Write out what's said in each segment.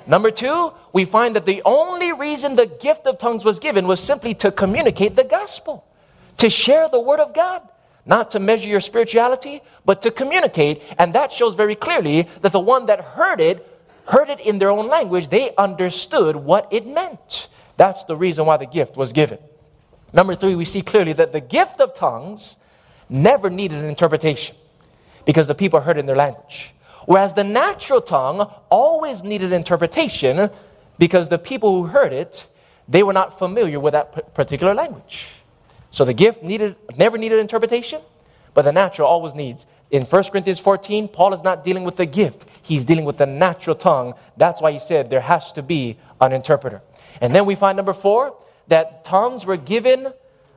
Number two, we find that the only reason the gift of tongues was given was simply to communicate the gospel, to share the word of God, not to measure your spirituality, but to communicate. And that shows very clearly that the one that heard it in their own language. They understood what it meant. That's the reason why the gift was given. Number three, we see clearly that the gift of tongues never needed an interpretation because the people heard it in their language. Whereas the natural tongue always needed interpretation because the people who heard it, they were not familiar with that particular language. So the gift never needed interpretation, but the natural always needs. In 1 Corinthians 14, Paul is not dealing with the gift. He's dealing with the natural tongue. That's why he said there has to be an interpreter. And then we find number four, that tongues were a gift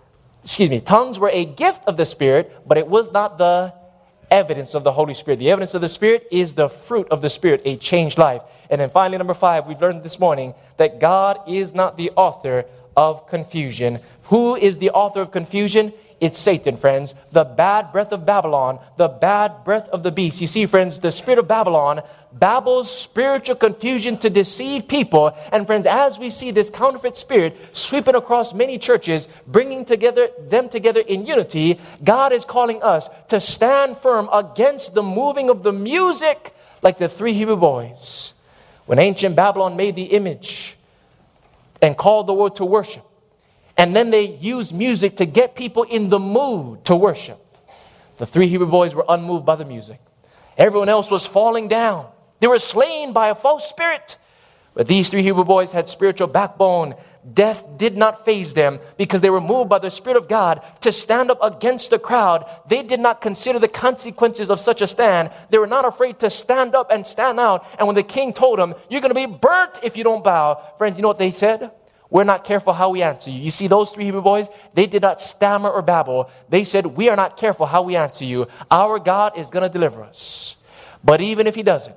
of the Spirit, but it was not the evidence of the Holy Spirit. The evidence of the Spirit is the fruit of the Spirit, a changed life. And then finally, number five, we've learned this morning that God is not the author of confusion. Who is the author of confusion? It's Satan, friends. The bad breath of Babylon, the bad breath of the beast. You see, friends, the spirit of Babylon babbles spiritual confusion to deceive people. And friends, as we see this counterfeit spirit sweeping across many churches, bringing them together in unity, God is calling us to stand firm against the moving of the music like the three Hebrew boys. When ancient Babylon made the image and called the world to worship, and then they used music to get people in the mood to worship, the three Hebrew boys were unmoved by the music. Everyone else was falling down. They were slain by a false spirit. But these three Hebrew boys had spiritual backbone. Death did not faze them because they were moved by the Spirit of God to stand up against the crowd. They did not consider the consequences of such a stand. They were not afraid to stand up and stand out. And when the king told them, "You're going to be burnt if you don't bow," friends, you know what they said? "We're not careful how we answer you." You see, those three Hebrew boys, they did not stammer or babble. They said, "We are not careful how we answer you. Our God is going to deliver us. But even if he doesn't,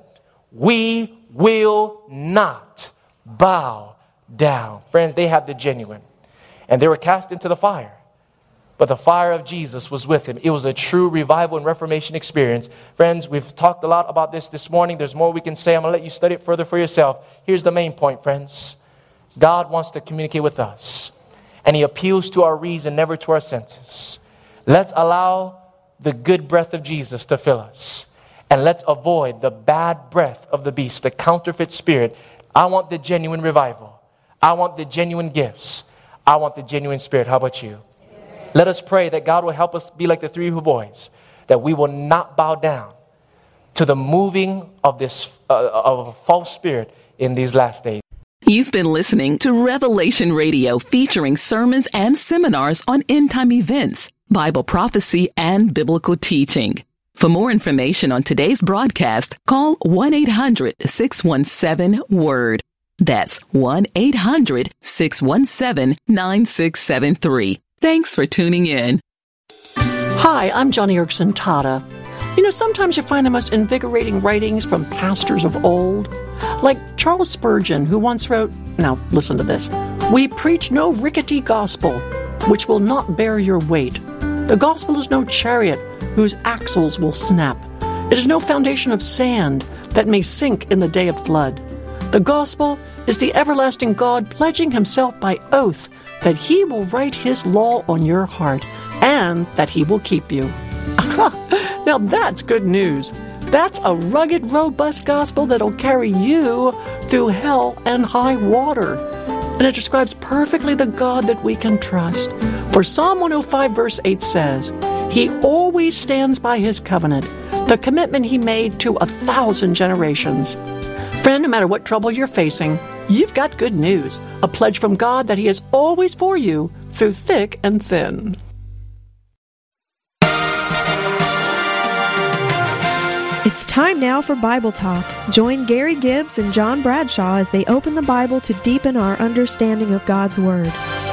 we will not bow down." Friends, they had the genuine. And they were cast into the fire. But the fire of Jesus was with him. It was a true revival and reformation experience. Friends, we've talked a lot about this morning. There's more we can say. I'm going to let you study it further for yourself. Here's the main point, friends. God wants to communicate with us. And he appeals to our reason, never to our senses. Let's allow the good breath of Jesus to fill us. And let's avoid the bad breath of the beast, the counterfeit spirit. I want the genuine revival. I want the genuine gifts. I want the genuine spirit. How about you? Amen. Let us pray that God will help us be like the three Hebrew boys, that we will not bow down to the moving of this of a false spirit in these last days. You've been listening to Revelation Radio, featuring sermons and seminars on end-time events, Bible prophecy, and biblical teaching. For more information on today's broadcast, call 1-800-617-WORD. That's 1-800-617-9673. Thanks for tuning in. Hi, I'm Johnny Erickson Tata. You know, sometimes you find the most invigorating writings from pastors of old, like Charles Spurgeon, who once wrote, now listen to this, "We preach no rickety gospel, which will not bear your weight. The gospel is no chariot whose axles will snap. It is no foundation of sand that may sink in the day of flood. The gospel is the everlasting God pledging himself by oath that he will write his law on your heart and that he will keep you." Now that's good news. That's a rugged, robust gospel that'll carry you through hell and high water. And it describes perfectly the God that we can trust. For Psalm 105 verse 8 says, "He always stands by his covenant, the commitment he made to 1,000 generations." Friend, no matter what trouble you're facing, you've got good news. A pledge from God that he is always for you through thick and thin. It's time now for Bible Talk. Join Gary Gibbs and John Bradshaw as they open the Bible to deepen our understanding of God's Word.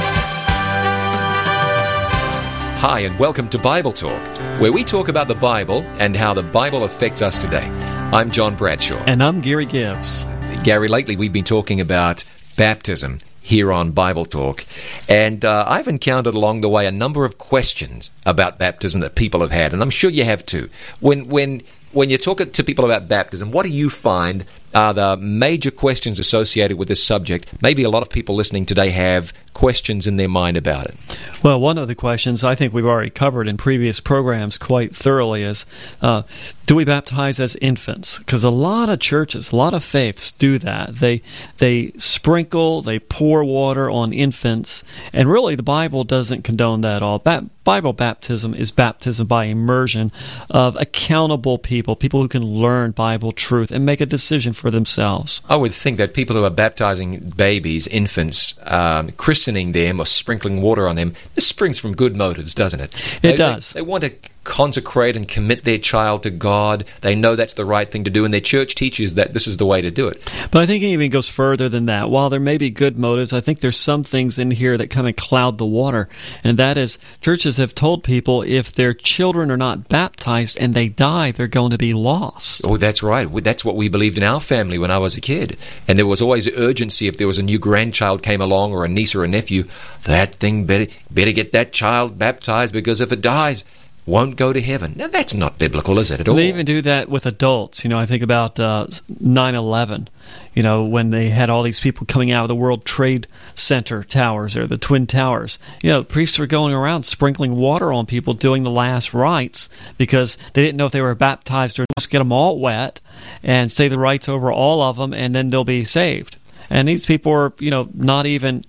Hi, and welcome to Bible Talk, where we talk about the Bible and how the Bible affects us today. I'm John Bradshaw. And I'm Gary Gibbs. Gary, lately we've been talking about baptism here on Bible Talk, and I've encountered along the way a number of questions about baptism that people have had, and I'm sure you have too. When you talk to people about baptism, what do you find are the major questions associated with this subject? Maybe a lot of people listening today have questions in their mind about it. Well, one of the questions I think we've already covered in previous programs quite thoroughly is, do we baptize as infants? Because a lot of churches, a lot of faiths do that. They sprinkle, they pour water on infants, and really the Bible doesn't condone that at all. Bible baptism is baptism by immersion of accountable people who can learn Bible truth and make a decision for themselves. I would think that people who are baptizing babies, infants, christening them or sprinkling water on them, this springs from good motives, doesn't it? It does. They want to consecrate and commit their child to God. They know that's the right thing to do, and their church teaches that this is the way to do it. But I think it even goes further than that. While there may be good motives, I think there's some things in here that kind of cloud the water, and that is churches have told people if their children are not baptized and they die, they're going to be lost. Oh, that's right. That's what we believed in our family when I was a kid. And there was always urgency if there was a new grandchild came along or a niece or a nephew, that thing better get that child baptized, because if it dies, won't go to heaven. Now, that's not biblical, is it, at all? They even do that with adults. I think about 9/11, when they had all these people coming out of the World Trade Center towers or the Twin Towers. Priests were going around sprinkling water on people doing the last rites because they didn't know if they were baptized or just get them all wet and say the rites over all of them, and then they'll be saved. And these people were, not even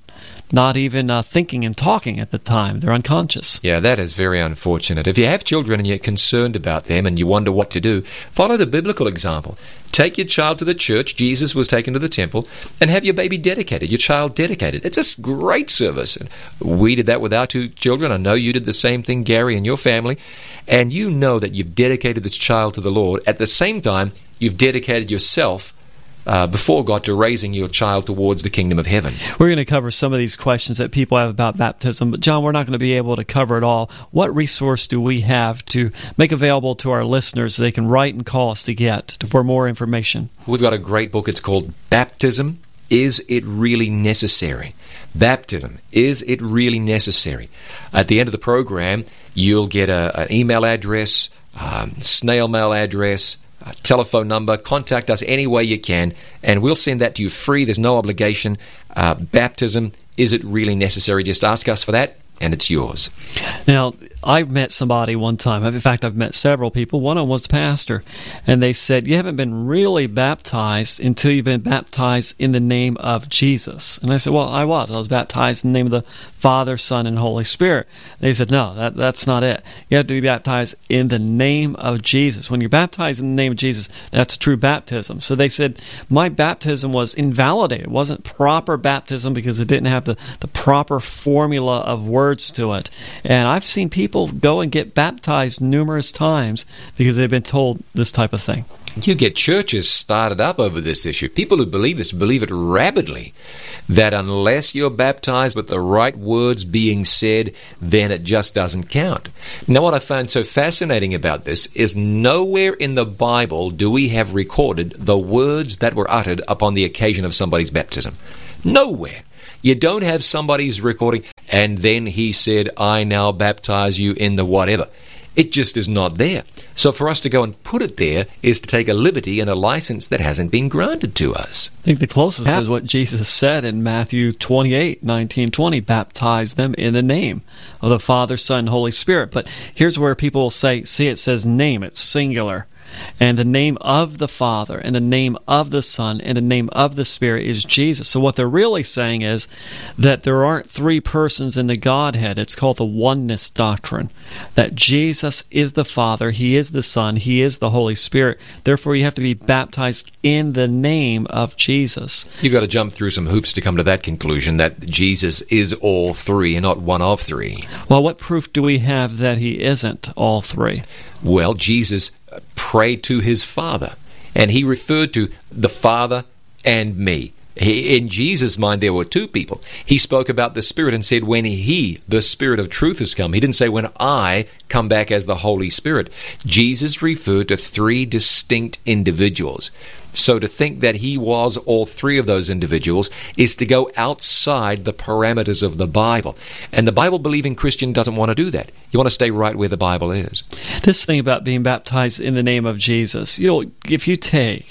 thinking and talking at the time. They're unconscious. Yeah, that is very unfortunate. If you have children and you're concerned about them and you wonder what to do, follow the biblical example. Take your child to the church. Jesus was taken to the temple, and have your baby dedicated, your child dedicated. It's a great service. And we did that with our 2 children. I know you did the same thing, Gary, and your family. And you know that you've dedicated this child to the Lord. At the same time, you've dedicated yourself before God to raising your child towards the kingdom of heaven. We're going to cover some of these questions that people have about baptism, but John, we're not going to be able to cover it all. What resource do we have to make available to our listeners so they can write and call us to get for more information? We've got a great book. It's called Baptism, Is It Really Necessary? Baptism, Is It Really Necessary? At the end of the program, you'll get an email address, snail mail address, telephone number. Contact us any way you can, and we'll send that to you free. There's no obligation. Baptism, is it really necessary? Just ask us for that, and it's yours. Now, I've met somebody one time. In fact, I've met several people. One of them was a pastor, and they said, you haven't been really baptized until you've been baptized in the name of Jesus. And I said, well, I was baptized in the name of the Father, Son, and Holy Spirit. And they said, no, that's not it. You have to be baptized in the name of Jesus. When you're baptized in the name of Jesus, that's true baptism. So they said, my baptism was invalidated. It wasn't proper baptism because it didn't have the proper formula of words to it. And I've seen people go and get baptized numerous times because they've been told this type of thing. You get churches started up over this issue. People who believe this believe it rabidly, that unless you're baptized with the right words being said, then it just doesn't count. Now, what I find so fascinating about this is nowhere in the Bible do we have recorded the words that were uttered upon the occasion of somebody's baptism. Nowhere. You don't have somebody's recording, and then he said, I now baptize you in the whatever. It just is not there. So for us to go and put it there is to take a liberty and a license that hasn't been granted to us. I think the closest is what Jesus said in Matthew 28:19-20, baptize them in the name of the Father, Son, and Holy Spirit. But here's where people will say, see, it says name, it's singular. And the name of the Father, and the name of the Son, and the name of the Spirit is Jesus. So what they're really saying is that there aren't 3 persons in the Godhead. It's called the oneness doctrine. That Jesus is the Father, He is the Son, He is the Holy Spirit. Therefore, you have to be baptized in the name of Jesus. You've got to jump through some hoops to come to that conclusion, that Jesus is all 3 and not one of 3. Well, what proof do we have that He isn't all 3? Well, Jesus prayed to His Father, and He referred to the Father and me. In Jesus' mind, there were 2 people. He spoke about the Spirit and said, when He, the Spirit of truth, has come. He didn't say, when I come back as the Holy Spirit. Jesus referred to 3 distinct individuals. So to think that He was all 3 of those individuals is to go outside the parameters of the Bible. And the Bible-believing Christian doesn't want to do that. You want to stay right where the Bible is. This thing about being baptized in the name of Jesus, if you take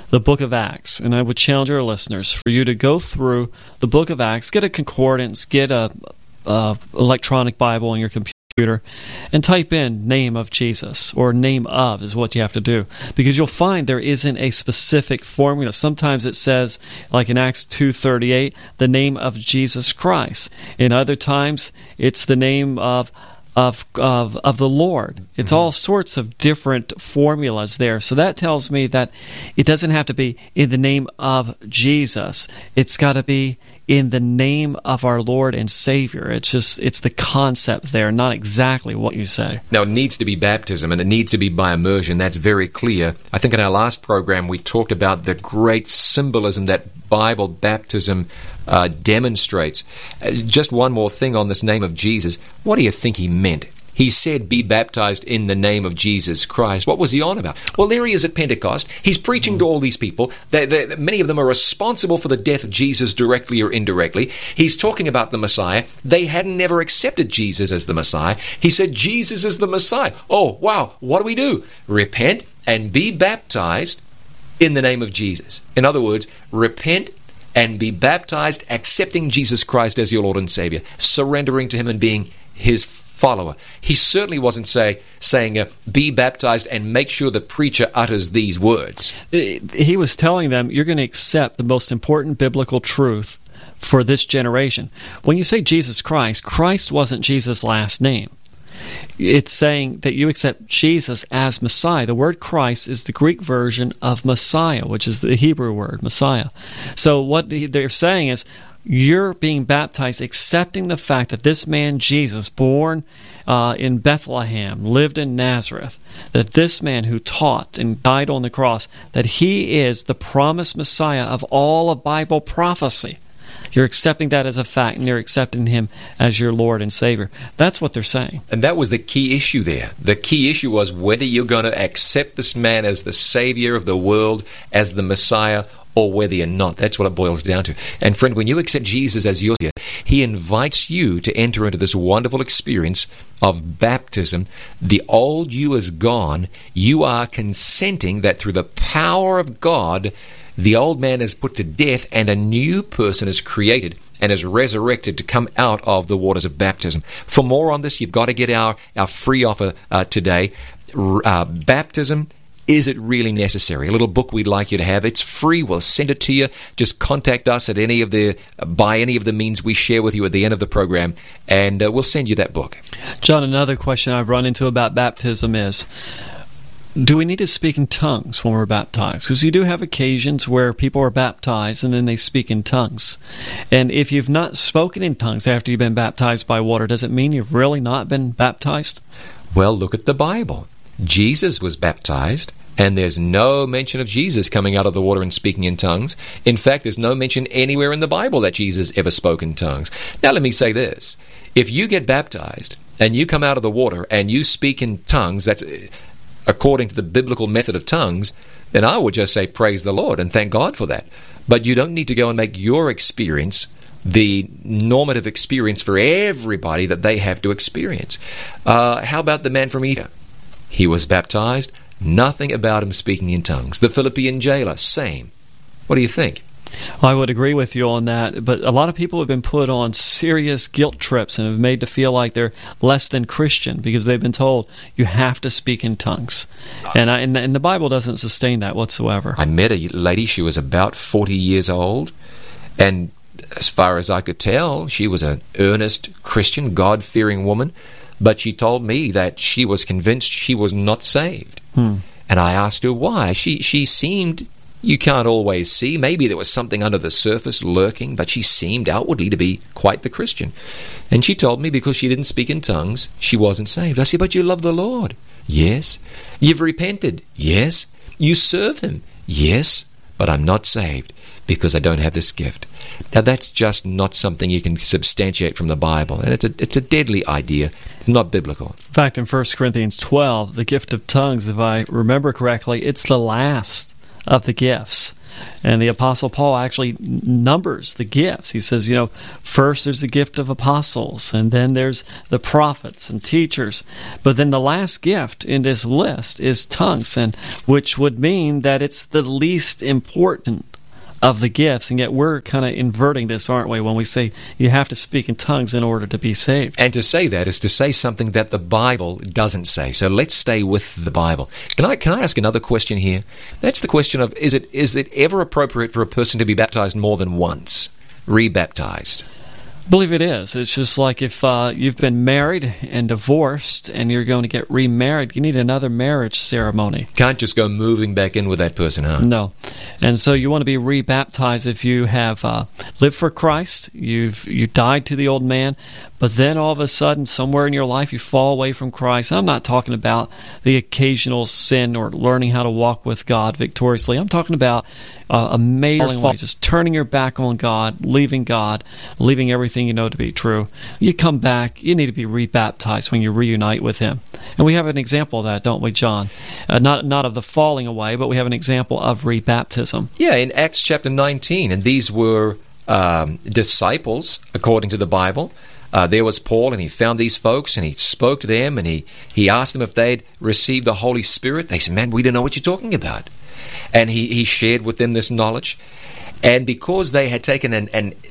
the book of Acts, and I would challenge our listeners for you to go through the book of Acts, get a concordance, get a electronic Bible on your computer, and type in name of Jesus, or name of is what you have to do, because you'll find there isn't a specific formula. Sometimes it says, like in Acts 2:38, the name of Jesus Christ. In other times, it's the name of the Lord. It's all sorts of different formulas there. So that tells me that it doesn't have to be in the name of Jesus. It's got to be in the name of our Lord and Savior. It's the concept there, not exactly what you say. Now, it needs to be baptism, and it needs to be by immersion. That's very clear. I think in our last program we talked about the great symbolism that Bible baptism demonstrates. Just one more thing on this name of Jesus. What do you think he meant? He said, be baptized in the name of Jesus Christ. What was he on about? Well, there he is at Pentecost. He's preaching to all these people. Many of them are responsible for the death of Jesus directly or indirectly. He's talking about the Messiah. They hadn't never accepted Jesus as the Messiah. He said, Jesus is the Messiah. Oh, wow. What do? Repent and be baptized in the name of Jesus. In other words, repent and be baptized, accepting Jesus Christ as your Lord and Savior, surrendering to him and being his follower. He certainly wasn't saying be baptized and make sure the preacher utters these words. He was telling them, you're going to accept the most important biblical truth for this generation. When you say Jesus Christ, Christ wasn't Jesus' last name. It's saying that you accept Jesus as Messiah. The word Christ is the Greek version of Messiah, which is the Hebrew word, Messiah. So what they're saying is, you're being baptized, accepting the fact that this man Jesus, born in Bethlehem, lived in Nazareth, that this man who taught and died on the cross, that he is the promised Messiah of all of Bible prophecy. You're accepting that as a fact, and you're accepting him as your Lord and Savior. That's what they're saying. And that was the key issue there. The key issue was whether you're going to accept this man as the Savior of the world, as the Messiah, or whether you're not. That's what it boils down to. And friend, when you accept Jesus as your Savior, he invites you to enter into this wonderful experience of baptism. The old you is gone. You are consenting that through the power of God, the old man is put to death and a new person is created and is resurrected to come out of the waters of baptism. For more on this, you've got to get our free offer today. Baptism, is it really necessary? A little book we'd like you to have. It's free. We'll send it to you. Just contact us at by any of the means we share with you at the end of the program, and we'll send you that book. John, another question I've run into about baptism is, do we need to speak in tongues when we're baptized? Because you do have occasions where people are baptized and then they speak in tongues. And if you've not spoken in tongues after you've been baptized by water, does it mean you've really not been baptized? Well, look at the Bible. Jesus was baptized, and there's no mention of Jesus coming out of the water and speaking in tongues. In fact, there's no mention anywhere in the Bible that Jesus ever spoke in tongues. Now, let me say this. If you get baptized and you come out of the water and you speak in tongues, that's according to the biblical method of tongues, then I would just say praise the Lord and thank God for that. But you don't need to go and make your experience the normative experience for everybody that they have to experience. How about the man from Egypt? He was baptized, nothing about him speaking in tongues. The Philippian jailer, same. What do you think? I would agree with you on that, but a lot of people have been put on serious guilt trips and have made to feel like they're less than Christian because they've been told you have to speak in tongues. And the Bible doesn't sustain that whatsoever. I met a lady, she was about 40 years old, and as far as I could tell, she was an earnest Christian, God-fearing woman, but she told me that she was convinced she was not saved. And I asked her why. She seemed, you can't always see, maybe there was something under the surface lurking, but she seemed outwardly to be quite the Christian. And she told me because she didn't speak in tongues, she wasn't saved. I said, but you love the Lord. Yes. You've repented. Yes. You serve him. Yes. But I'm not saved because I don't have this gift. Now, that's just not something you can substantiate from the Bible, and it's a deadly idea, not biblical. In fact, in 1 Corinthians 12, the gift of tongues, if I remember correctly, it's the last of the gifts. And the Apostle Paul actually numbers the gifts. He says, first there's the gift of apostles, and then there's the prophets and teachers. But then the last gift in this list is tongues, and which would mean that it's the least important of the gifts, and yet we're kind of inverting this, aren't we, when we say you have to speak in tongues in order to be saved. And to say that is to say something that the Bible doesn't say. So let's stay with the Bible. Can I ask another question here? That's the question of, is it ever appropriate for a person to be baptized more than once, rebaptized? I believe it is. It's just like if you've been married and divorced and you're going to get remarried, you need another marriage ceremony. Can't just go moving back in with that person, huh? No. And so you want to be rebaptized if you have lived for Christ, you died to the old man, but then all of a sudden, somewhere in your life, you fall away from Christ. I'm not talking about the occasional sin or learning how to walk with God victoriously. I'm talking about a major fall, just turning your back on God, leaving everything you know to be true. You come back, you need to be rebaptized when you reunite with Him. And we have an example of that, don't we, John? Not of the falling away, but we have an example of rebaptism. Yeah, in Acts chapter 19, and these were disciples, according to the Bible. There was Paul, and he found these folks, and he spoke to them, and he asked them if they'd received the Holy Spirit. They said, "Man, we don't know what you're talking about." And he shared with them this knowledge. And because they had taken an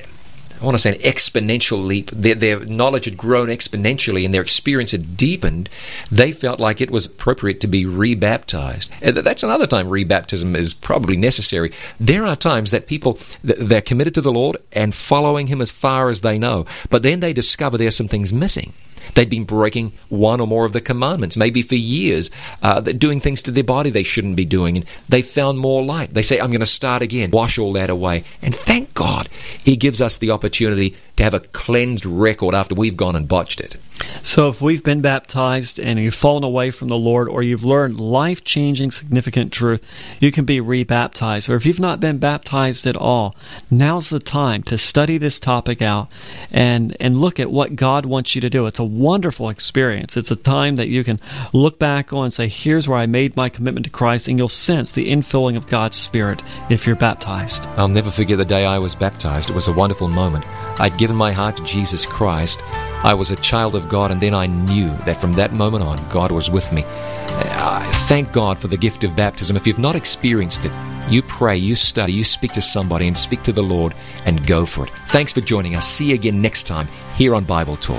exponential leap, their knowledge had grown exponentially and their experience had deepened, they felt like it was appropriate to be rebaptized. That's another time rebaptism is probably necessary. There are times that people, they're committed to the Lord and following Him as far as they know, but then they discover there's some things missing. They'd been breaking one or more of the commandments, maybe for years, doing things to their body they shouldn't be doing, and they found more light. They say, "I'm going to start again," wash all that away. And thank God He gives us the opportunity to have a cleansed record after we've gone and botched it. So if we've been baptized and you've fallen away from the Lord, or you've learned life-changing, significant truth, you can be rebaptized. Or if you've not been baptized at all, now's the time to study this topic out and look at what God wants you to do. It's a wonderful experience. It's a time that you can look back on and say, here's where I made my commitment to Christ, and you'll sense the infilling of God's Spirit if you're baptized. I'll never forget the day I was baptized. It was a wonderful moment. I'd given my heart to Jesus Christ. I was a child of God, and then I knew that from that moment on, God was with me. Thank God for the gift of baptism. If you've not experienced it, you pray, you study, you speak to somebody and speak to the Lord and go for it. Thanks for joining us. See you again next time here on Bible Talk.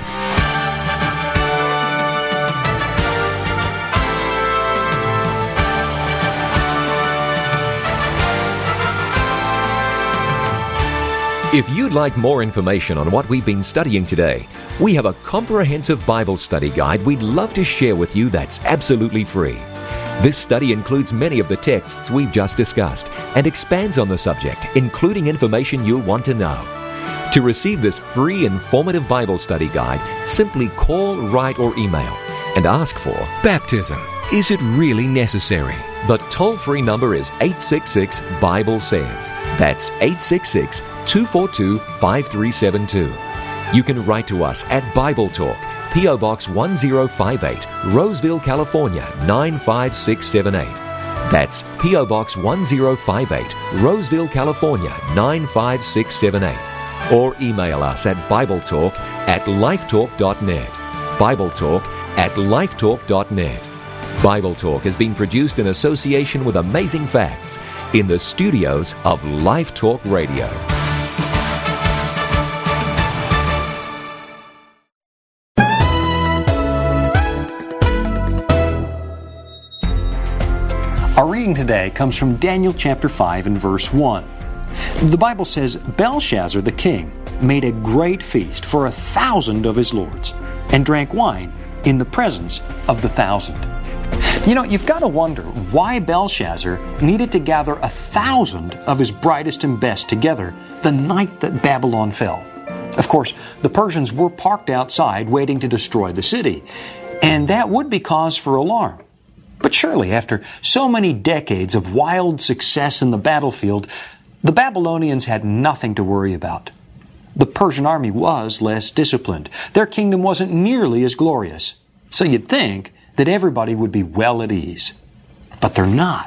If you'd like more information on what we've been studying today, we have a comprehensive Bible study guide we'd love to share with you that's absolutely free. This study includes many of the texts we've just discussed and expands on the subject, including information you'll want to know. To receive this free, informative Bible study guide, simply call, write, or email and ask for Baptism. Is it really necessary? The toll-free number is 866-BIBLE-SAYS. That's 866-242-5372. You can write to us at Bible Talk, P.O. Box 1058, Roseville, California, 95678. That's P.O. Box 1058, Roseville, California, 95678. Or email us at BibleTalk@lifetalk.net. BibleTalk@lifetalk.net. Bible Talk has been produced in association with Amazing Facts in the studios of Life Talk Radio. Our reading today comes from Daniel chapter 5 and verse 1. The Bible says, Belshazzar the king made a great feast for 1,000 of his lords, and drank wine in the presence of the 1,000. You know, you've got to wonder why Belshazzar needed to gather 1,000 of his brightest and best together the night that Babylon fell. Of course, the Persians were parked outside waiting to destroy the city, and that would be cause for alarm. But surely, after so many decades of wild success in the battlefield, the Babylonians had nothing to worry about. The Persian army was less disciplined. Their kingdom wasn't nearly as glorious. So you'd think that everybody would be well at ease. But they're not.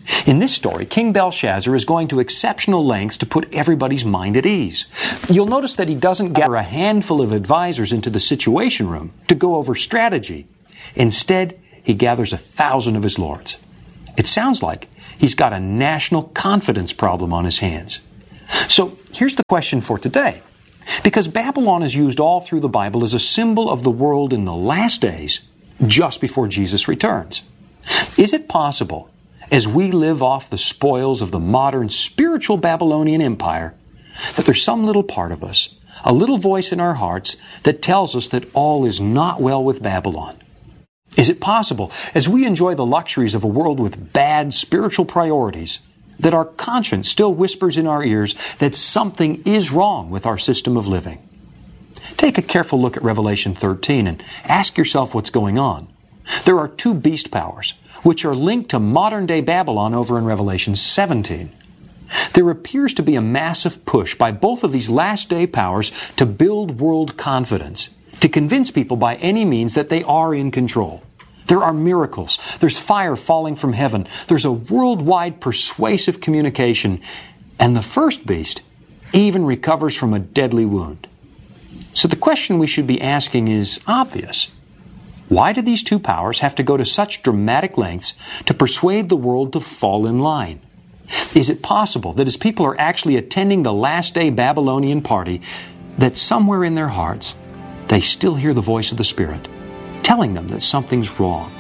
In this story, King Belshazzar is going to exceptional lengths to put everybody's mind at ease. You'll notice that he doesn't gather a handful of advisors into the situation room to go over strategy. Instead, he gathers 1,000 of his lords. It sounds like he's got a national confidence problem on his hands. So here's the question for today. Because Babylon is used all through the Bible as a symbol of the world in the last days, just before Jesus returns. Is it possible, as we live off the spoils of the modern spiritual Babylonian Empire, that there's some little part of us, a little voice in our hearts, that tells us that all is not well with Babylon? Is it possible, as we enjoy the luxuries of a world with bad spiritual priorities, that our conscience still whispers in our ears that something is wrong with our system of living? Take a careful look at Revelation 13 and ask yourself what's going on. There are 2 beast powers, which are linked to modern-day Babylon over in Revelation 17. There appears to be a massive push by both of these last-day powers to build world confidence, to convince people by any means that they are in control. There are miracles. There's fire falling from heaven. There's a worldwide persuasive communication. And the first beast even recovers from a deadly wound. So the question we should be asking is obvious. Why do these 2 powers have to go to such dramatic lengths to persuade the world to fall in line? Is it possible that as people are actually attending the last day Babylonian party, that somewhere in their hearts, they still hear the voice of the Spirit, telling them that something's wrong?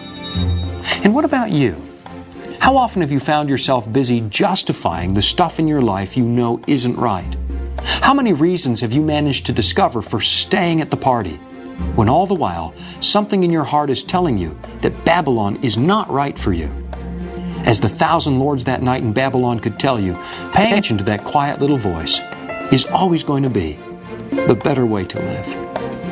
And what about you? How often have you found yourself busy justifying the stuff in your life you know isn't right? How many reasons have you managed to discover for staying at the party, when all the while something in your heart is telling you that Babylon is not right for you? As the 1,000 lords that night in Babylon could tell you, paying attention to that quiet little voice is always going to be the better way to live.